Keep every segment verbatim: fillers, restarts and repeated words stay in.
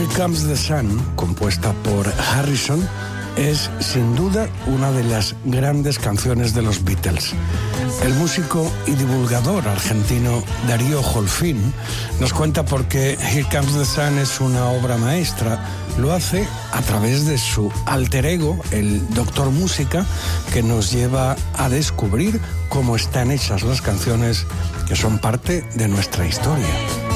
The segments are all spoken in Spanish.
Here Comes the Sun, compuesta por Harrison, es sin duda una de las grandes canciones de los Beatles. El músico y divulgador argentino Darío Jolfín nos cuenta por qué Here Comes the Sun es una obra maestra. Lo hace a través de su alter ego, el Doctor Música, que nos lleva a descubrir cómo están hechas las canciones que son parte de nuestra historia.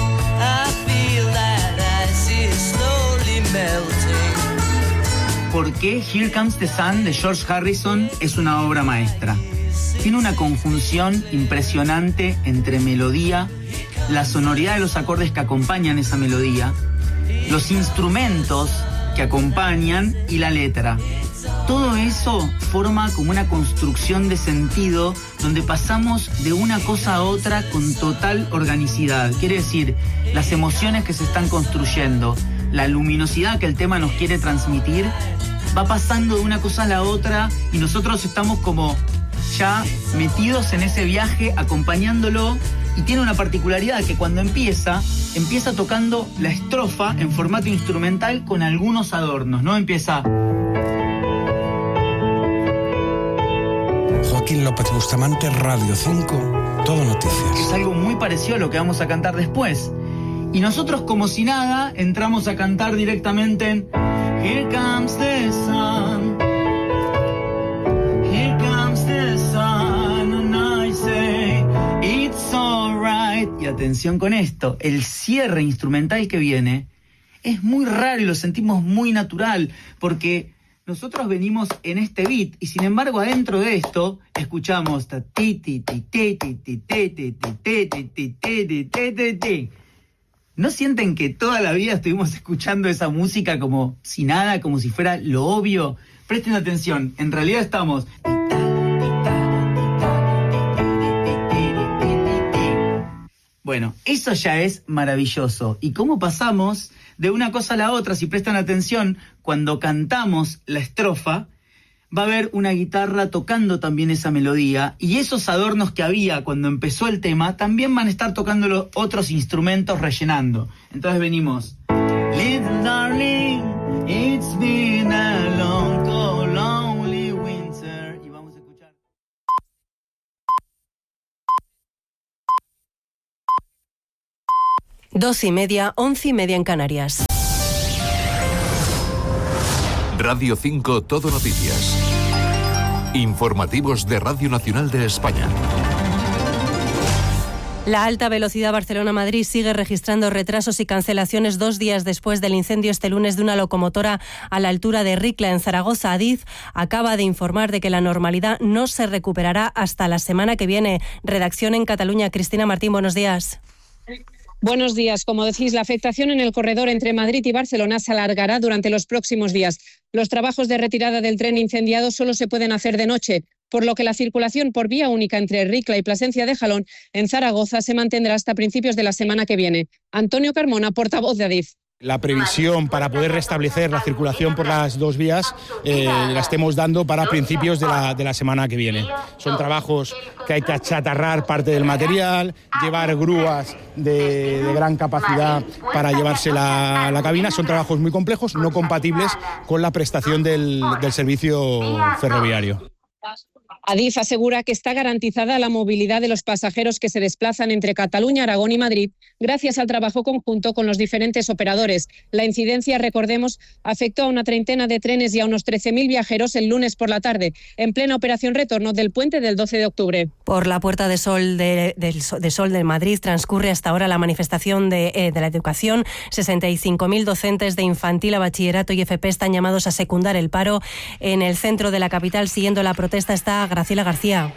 ¿Por qué Here Comes the Sun de George Harrison es una obra maestra? Tiene una conjunción impresionante entre melodía, la sonoridad de los acordes que acompañan esa melodía, los instrumentos que acompañan y la letra. Todo eso forma como una construcción de sentido donde pasamos de una cosa a otra con total organicidad. Quiere decir, las emociones que se están construyendo, la luminosidad que el tema nos quiere transmitir, va pasando de una cosa a la otra y nosotros estamos como ya metidos en ese viaje, acompañándolo, y tiene una particularidad que cuando empieza, empieza tocando la estrofa en formato instrumental con algunos adornos, ¿no? Empieza... Joaquín López Bustamante, Radio cinco, Todo Noticias. Es algo muy parecido a lo que vamos a cantar después. Y nosotros, como si nada, entramos a cantar directamente en Here comes the sun, here comes the sun, and I say it's alright. Y atención con esto, el cierre instrumental que viene es muy raro y lo sentimos muy natural, porque nosotros venimos en este beat y sin embargo adentro de esto escuchamos ta ti ti ti ti ti ti ti ti ti ti ti ti ti. ¿No sienten que toda la vida estuvimos escuchando esa música como si nada, como si fuera lo obvio? Presten atención, en realidad estamos... Bueno, eso ya es maravilloso. ¿Y cómo pasamos de una cosa a la otra? Si prestan atención, cuando cantamos la estrofa, va a haber una guitarra tocando también esa melodía, y esos adornos que había cuando empezó el tema también van a estar tocando los otros instrumentos rellenando. Entonces venimos. Little darling, it's been a long, cold, lonely winter. Y vamos a escuchar. Dos y media, once y media en Canarias. Radio cinco Todo Noticias. Informativos de Radio Nacional de España. La alta velocidad Barcelona-Madrid sigue registrando retrasos y cancelaciones dos días después del incendio este lunes de una locomotora a la altura de Ricla, en Zaragoza. Adif acaba de informar de que la normalidad no se recuperará hasta la semana que viene. Redacción en Cataluña. Cristina Martín, buenos días. Buenos días. Como decís, la afectación en el corredor entre Madrid y Barcelona se alargará durante los próximos días. Los trabajos de retirada del tren incendiado solo se pueden hacer de noche, por lo que la circulación por vía única entre Ricla y Plasencia de Jalón en Zaragoza se mantendrá hasta principios de la semana que viene. Antonio Carmona, portavoz de Adif. La previsión para poder restablecer la circulación por las dos vías eh, la estemos dando para principios de la, de la semana que viene. Son trabajos que hay que achatarrar parte del material, llevar grúas de, de gran capacidad para llevarse la, la cabina. Son trabajos muy complejos, no compatibles con la prestación del, del servicio ferroviario. Adif asegura que está garantizada la movilidad de los pasajeros que se desplazan entre Cataluña, Aragón y Madrid gracias al trabajo conjunto con los diferentes operadores. La incidencia, recordemos, afectó a una treintena de trenes y a unos trece mil viajeros el lunes por la tarde, en plena operación retorno del puente del doce de octubre. Por la Puerta de Sol de, de, de Sol de Madrid transcurre hasta ahora la manifestación de, eh, de la educación. sesenta y cinco mil docentes de infantil a bachillerato y F P están llamados a secundar el paro. En el centro de la capital, siguiendo la protesta, está Graciela García.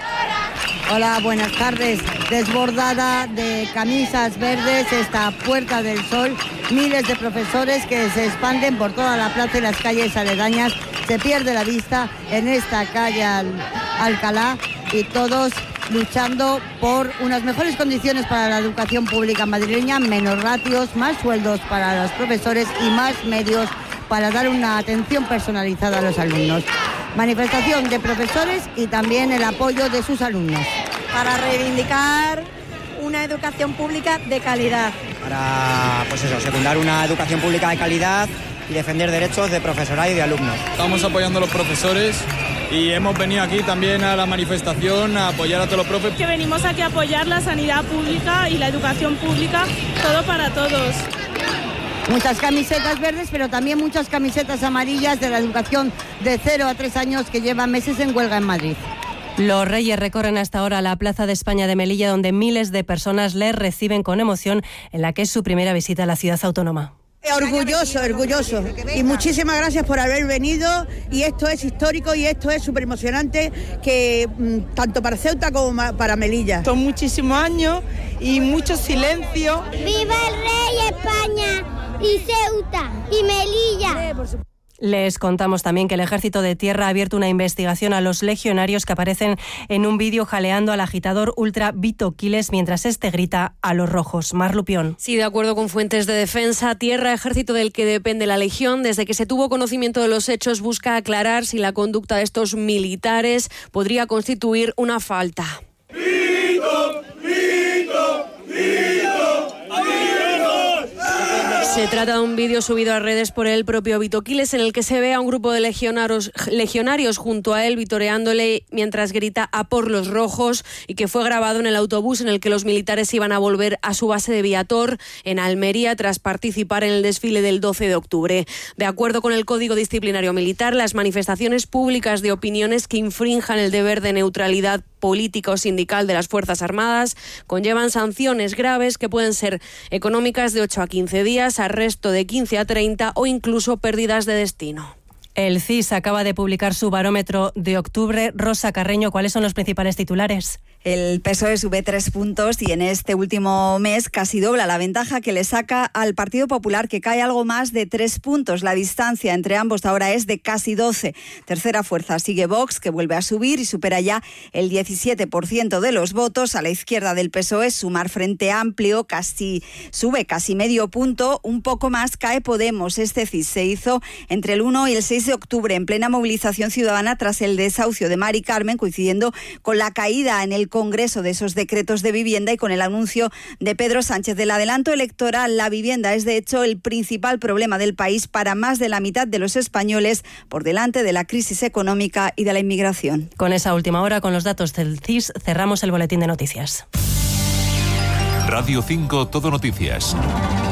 Hola, buenas tardes. Desbordada de camisas verdes esta Puerta del Sol, miles de profesores que se expanden por toda la plaza y las calles aledañas. Se pierde la vista en esta calle Al- Alcalá y todos luchando por unas mejores condiciones para la educación pública madrileña, menos ratios, más sueldos para los profesores y más medios para dar una atención personalizada a los alumnos. Manifestación de profesores y también el apoyo de sus alumnos. Para reivindicar una educación pública de calidad. Para, pues eso, secundar una educación pública de calidad y defender derechos de profesorado y de alumnos. Estamos apoyando a los profesores y hemos venido aquí también a la manifestación a apoyar a todos los profes. Que venimos aquí a apoyar la sanidad pública y la educación pública, todo para todos. Muchas camisetas verdes, pero también muchas camisetas amarillas de la educación de cero a tres años que llevan meses en huelga en Madrid. Los Reyes recorren hasta ahora la Plaza de España de Melilla, donde miles de personas les reciben con emoción en la que es su primera visita a la ciudad autónoma. Orgulloso, orgulloso. Y muchísimas gracias por haber venido. Y esto es histórico y esto es súper emocionante, que mm, tanto para Ceuta como para Melilla. Son muchísimos años y mucho silencio. ¡Viva el Rey España! Y Ceuta y Melilla. Les contamos también que el Ejército de Tierra ha abierto una investigación a los legionarios que aparecen en un vídeo jaleando al agitador ultra Vito Quiles mientras este grita a los rojos. Mar Lupión. Sí, de acuerdo con fuentes de defensa, Tierra, ejército del que depende la Legión, desde que se tuvo conocimiento de los hechos, busca aclarar si la conducta de estos militares podría constituir una falta. ¡Vito! ¡Vito! ¡Vito! Se trata de un vídeo subido a redes por el propio Vito Quiles, en el que se ve a un grupo de legionarios, legionarios junto a él vitoreándole mientras grita a por los rojos, y que fue grabado en el autobús en el que los militares iban a volver a su base de Viator en Almería tras participar en el desfile del doce de octubre. De acuerdo con el Código Disciplinario Militar, las manifestaciones públicas de opiniones que infrinjan el deber de neutralidad política o sindical de las Fuerzas Armadas conllevan sanciones graves que pueden ser económicas de ocho a quince días, arresto de quince a treinta o incluso pérdidas de destino. El C I S acaba de publicar su barómetro de octubre. Rosa Carreño, ¿cuáles son los principales titulares? El P S O E sube tres puntos y en este último mes casi dobla la ventaja que le saca al Partido Popular, que cae algo más de tres puntos. La distancia entre ambos ahora es de casi doce. Tercera fuerza sigue Vox, que vuelve a subir y supera ya el diecisiete por ciento de los votos. A la izquierda del P S O E, Sumar, Frente Amplio, casi sube casi medio punto. Un poco más cae Podemos. Este C I S se hizo entre el uno y el seis de octubre en plena movilización ciudadana tras el desahucio de Mari Carmen, coincidiendo con la caída en el Congreso de esos decretos de vivienda y con el anuncio de Pedro Sánchez del adelanto electoral. La vivienda es, de hecho, el principal problema del país para más de la mitad de los españoles, por delante de la crisis económica y de la inmigración. Con esa última hora, con los datos del C I S, cerramos el boletín de noticias. Radio cinco Todo Noticias.